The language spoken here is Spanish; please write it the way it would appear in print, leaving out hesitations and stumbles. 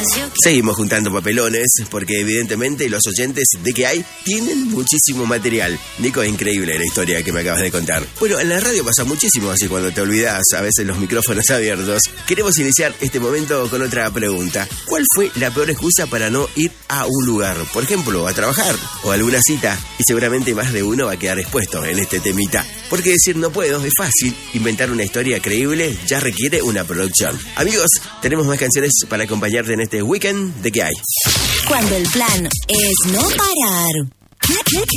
Seguimos juntando papelones porque evidentemente los oyentes de Que Hay tienen muchísimo material. Nico, es increíble la historia que me acabas de contar. Bueno, en la radio pasa muchísimo así cuando te olvidas a veces los micrófonos abiertos. Queremos iniciar este momento con otra pregunta. ¿Cuál fue la peor excusa para no ir a un lugar? Por ejemplo, a trabajar o a alguna cita. Y seguramente más de uno va a quedar expuesto en este temita. Porque decir no puedo es fácil. Inventar una historia creíble ya requiere una producción. Amigos, tenemos más canciones para acompañarte en este weekend de Que Hay. Cuando el plan es no parar.